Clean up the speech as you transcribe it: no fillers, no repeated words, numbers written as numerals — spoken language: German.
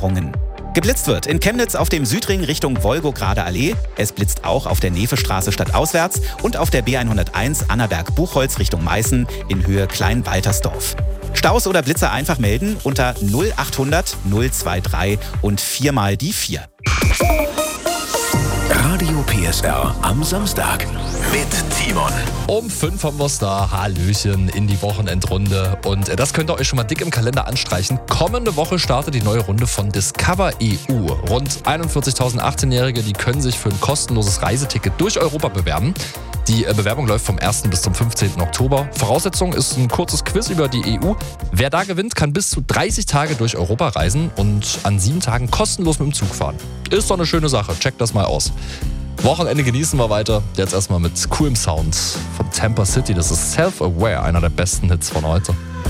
Sperrungen. Geblitzt wird in Chemnitz auf dem Südring Richtung Wolgograde Allee. Es blitzt auch auf der Nefestraße stadtauswärts und auf der B101 Annaberg-Buchholz Richtung Meißen in Höhe Kleinwaltersdorf. Staus oder Blitzer einfach melden unter 0800 023 und 4 mal die 4. Radio PSR am Samstag mit Timon. Um 5 haben wir es da. Hallöchen in die Wochenendrunde. Und das könnt ihr euch schon mal dick im Kalender anstreichen. Kommende Woche startet die neue Runde von Discover EU. Rund 41.000 18-Jährige, die können sich für ein kostenloses Reiseticket durch Europa bewerben. Die Bewerbung läuft vom 1. bis zum 15. Oktober. Voraussetzung ist ein kurzes Quiz über die EU. Wer da gewinnt, kann bis zu 30 Tage durch Europa reisen und an 7 Tagen kostenlos mit dem Zug fahren. Ist doch eine schöne Sache. Checkt das mal aus. Wochenende genießen wir weiter. Jetzt erstmal mit coolem Sound von Tampa City. Das ist Self-Aware, einer der besten Hits von heute.